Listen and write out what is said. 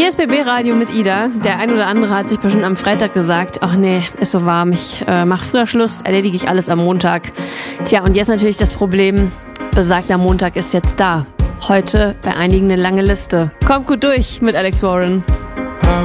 RBB Radio mit Ida. Der ein oder andere hat sich bestimmt am Freitag gesagt, ach nee, ist so warm, ich mach früher Schluss, erledige ich alles am Montag. Tja, und jetzt natürlich das Problem, besagter Montag ist jetzt da. Heute bei einigen eine lange Liste. Kommt gut durch mit Alex Warren.